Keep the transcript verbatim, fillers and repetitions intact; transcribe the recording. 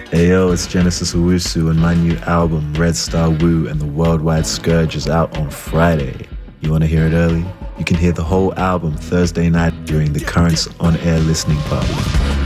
Ayo, it's Genesis Owusu, and my new album, Red Star Woo and the Worldwide Scourge, is out on Friday. You want to hear it early? You can hear the whole album Thursday night during the Currents on Air listening party.